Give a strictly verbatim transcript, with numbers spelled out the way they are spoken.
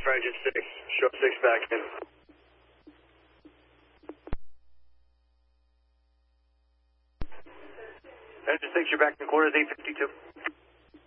for engine six. Show six back in. Engine six, you're back in quarters, eight fifty-two.